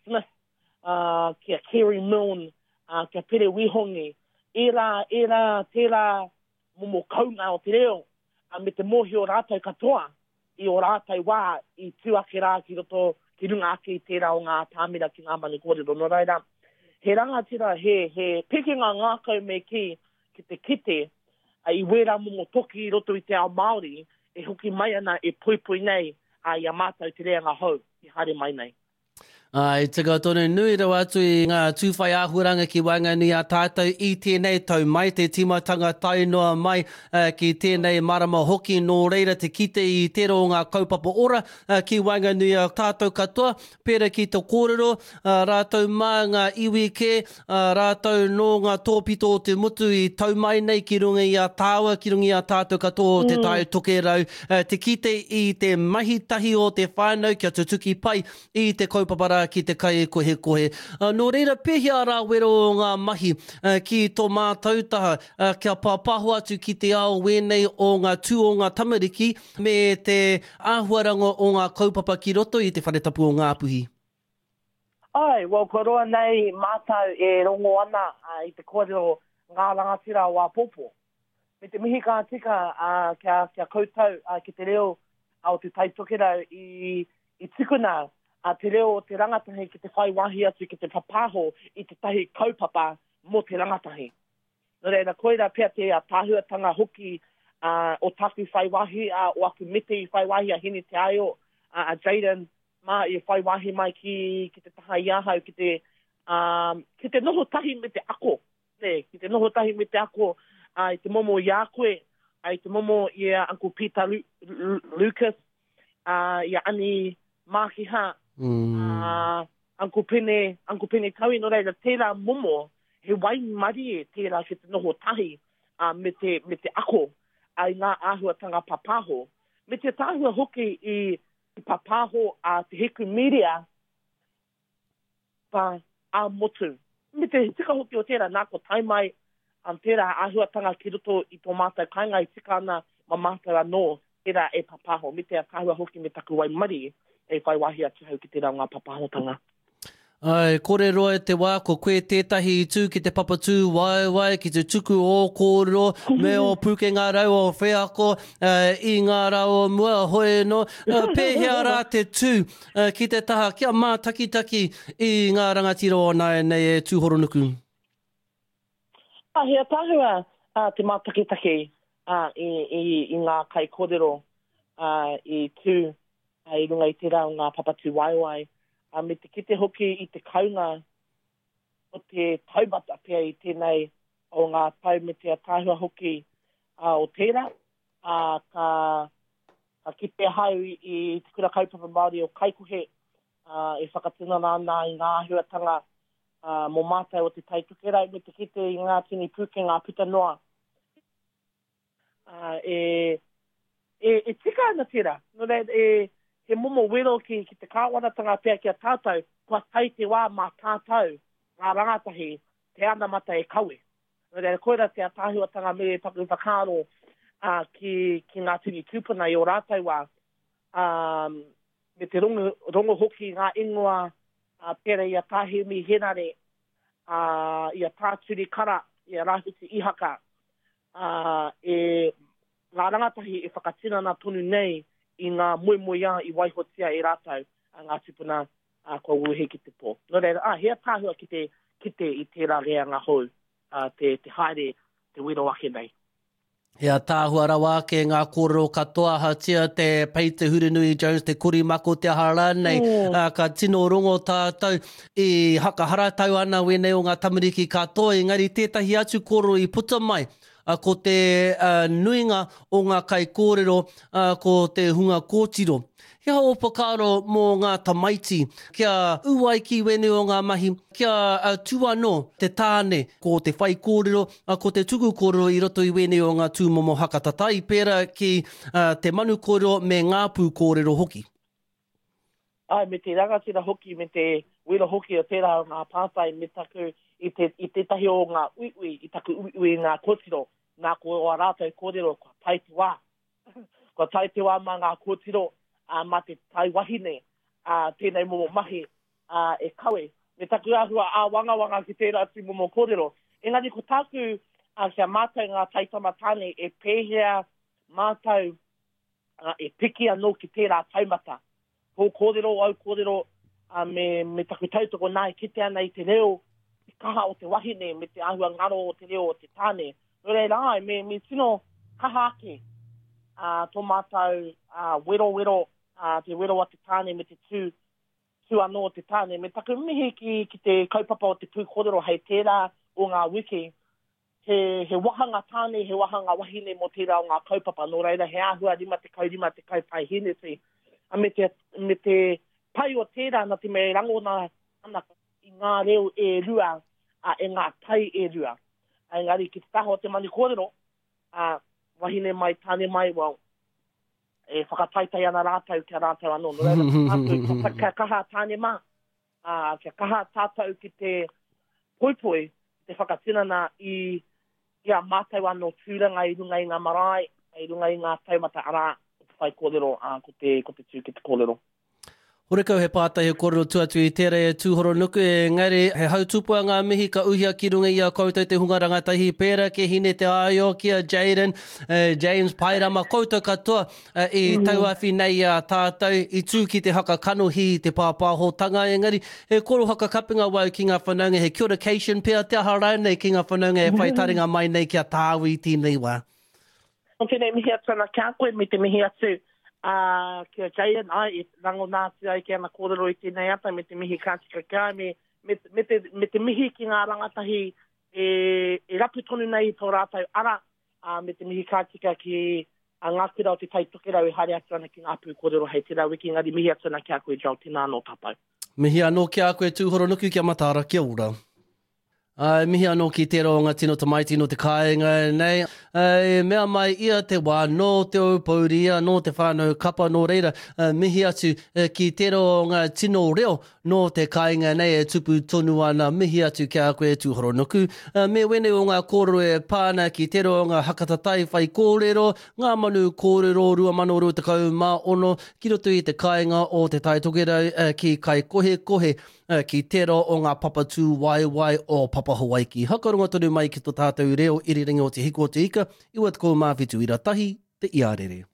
Smith, kia Kerry Milne, kia Pere Wihongi, era tērā momo kaunga o te reo, me te mohi o rātai katoa, i o rātai wā, i tuake rā ki roto, ki runga ake i tērā o ngā tāmira ki ngā mani kōrero no reira. He rangatira, he pekinga ngākau me ki te kite, i wera momo toki i roto i te ao Māori, e hoki mai ana e puipui nei, i a mātou te rea ngā hau, i hare mai nei. Ai, te tonu nui rau atu i ngā tūwhai āhuranga ki Wainganui a tātou i tēnei tau mai, te timatanga tainoa mai ki tēnei marama hoki nō reira te kite i tero o ngā kaupapa ora ki Wainganui a tātou katoa, pera ki te kōrero, rātou mā ngā iwi ke, rātou no ngā tōpito o te mutu i tau mai nei ki runga i a tāua, ki runga i a tātou katoa o te tai toke rau, te kite i te mahitahi o te whānau kia tutuki pai i te kaupapara ki te kai kohe. Nō reira, pehia rā wero o ngā mahi ki tō mātautaha, kia pāpaho atu ki te ao wenei o ngā tū o ngā tamariki me te āhuaranga o ngā kaupapa ki roto i te wharetapu o ngā puhi. Ai, ko roa nei mātau e rongo ana i te kōrero ngā rangatira o Apopo. Me te mihi ka tika kia koutou ki te reo au te taitokera i tikuna, te reo o te rangatahi ki te whaiwahi atu ki te papaho i te tahi kaupapa mo te rangatahi. Nō reira, koira pia te tāhuatanga hoki o taku whaiwahi o aku mete i whaiwahi a hini te aio a Jaden mā i whaiwahi mai ki te taha iahau ki te noho tahi me te ako. Ki te noho tahi me te ako i te momo i a koe, i te momo i a Uncle Peter Lucas, i a Ani Mākiha, Uncle Pene Kaui, no reira, tērā momo, he wai mari e tērā ki te noho tahi me te ako ai ngā āhuatanga papaho. Me te tāhua hoki i papaho a te heku media pa a motu. Me te tika hoki o tērā nā ko taimai tērā āhuatanga ki roto i tō mātou kainga i tika ana ma mātou anō tērā e papaho. Me te tāhua hoki me taku wai mari e whaiwahi atu hau ki tērā ngā papahotanga. Ai, kore roa te wā, ko koe tētahi i tū ki te papatū wai, ki te tuku o kōrero, me o puke ngā rau o wheako, i ngā rau o mua hoi no, pēhea rā te tū ki te taha, kia mā taki i ngā rangatira o nei e tūhoronuku. Hea tāhua te mā taki i ngā kai kōrero i tū, i runga i tērā o ngā papatū waiwai. Me te kite hoki i te kaunga o te taumata pia i tēnei o ngā tau me te tāhua hoki o tērā. Ka kite hau i te kura kaupapa Māori o Kaikohe e whakatunana ana i ngā ahuatanga mō mātai o te taitukerau me te kite i ngā tini puke ngā puta noa. E tika ana tērā. No rei, he momo wero ki te kāwanatanga pia ki a tātou, kua tai te wā mā tātou, ngā rangatahi, te ana mata e kawe. Nō koira te tāhuatanga me paku whakaro ki ngā tini tūpuna i o rātou wā, me te rongo hoki ngā ingoa pera i a tāhemi henare, i a tāturi kara, i a rāhuti ihaka, ngā rangatahi e whakatinana tonu nei, i ngā moemoia i waihotia e rātou ngā tupuna kua uhe ki te pō. Nō reira, hea tāhua ki te i tērā rea ngā hou, te haere, te wero ake nei. Hea tāhua rawa ke ngā kōrero katoa hatia te Peter Hurunui Jones, te kurimako te hara nei, ka tino rongo tātou i hakahara tau ana wenei o ngā tamariki katoa, engari tētahi atu kōrero i puta mai, ko te nuinga o ngā kai kōrero, ko te hunga kōtiro. Hea o pakaro mō ngā tamaiti, kia uai ki wene o ngā mahi, kia tuano te tāne ko te whai kōrero, ko te tuku kōrero i roto i wene o ngā tūmomo hakatatai, pera ki te manu kōrero me ngā pū kōrero hoki. Ai, me te rangatira hoki, me te wera hoki o tērā o ngā pātai, me taku i te tahi o ngā uiui, i taku uiui ngā kōtiro, ngā ko o rātou kōrero, kua taitiwā. Kua taitiwā mā ngā kōtiro, mā te tai wahine, tēnei momo mahi, e kawe. Me taku ahua wanga ki tērā timu mo kōrero. Engari ko tāku kia mātou ngā taitama tāne e pēhea mātou e piki anō ki tērā taumata. Ko kōrero, au kōrero, me taku tautoko nāi kite ana i te reo, i kaha o te wahine, me te ahua ngaro o te reo o te tāne. Nō rai, me tino kaha ake tō mātou wero, te wero a te tāne me te tū anō o te tāne. Me taku mihi ki te kaupapa o te pū kōrero hei tērā o ngā wiki. He wahanga tāne, he wahanga wahine mo tērā o ngā kaupapa. Nō reira, he ahua rima te kaupai hineti. Me te pai o tērā na te me rangona ana i ngā reo e rua, e ngā tai e rua. Engari, ki te taho te mani kōrero, wahine mai, tāne mai, e whakataitai ana rātau kia rātau anō. Nō reira, kia kaha tāne mā, kia kaha tātau ki te poipoi, te whakatinana i ia mātau anō tūranga i runga i ngā marae, i runga i ngā taumata ara, o te whai kōrero, ko te tū ki te kōrero. Horekau he pātai he kōrero tuatu i tērā e tūhoro nuku e ngare he hautupua ngā mihi ka uhia ki runga i a koutou te hunga rangatahi pēra ke hine te aio kia Jaden, James Pairama, koutou katoa i tauawhi nei a tātou i tū ki te haka kanohi te pāpāhotanga engari he koro haka kapinga wau ki ngā whanaunga he communication pia te aha rānei ki ngā whanaunga he whaitaringa mai nei kia tāwi tēnei wā. O tēnei mihi atu ana kia koe me te mihi atu. Kia Jaden, e rango nātu ai ki ana kōrero i tēnei ata me te mihi kātika kia, me te mihi ki ngā rangatahi e rapu tonu nei tō rātau ara, me te mihi kātika ki ngā kura o te taitokera i hare atu ana ki ngā pū kōrero hei te rau, ki ngari mihi atu ana kia koe jau tina anō tāpau. Mihi anō kia koe tūhoro nuku kia mataara, kia ora. Mihi anō ki tērā o ngā tino tamaiti no te kāinga nei. Mea mai ia te wā no te opauria, no te whānau kapa no reira. Mihi atu ki tērā o ngā tino reo no te kāinga nei e tupu tonu ana. Mihi atu kia koe tūhoro nuku. Me wene o ngā kōrero e pāna ki tērā o ngā hakatatai whai kōrero, ngā manu kōrero 2021 ki roto i te kāinga o te taitokera ki kai kohe ki tērā o ngā papatū waiwai o Papa Hawaii. Hakaronga tonu mai ki tō tātou reo iriringa o te hiko o te ika, iwa te kou mawhitu ira tahi, te iarere.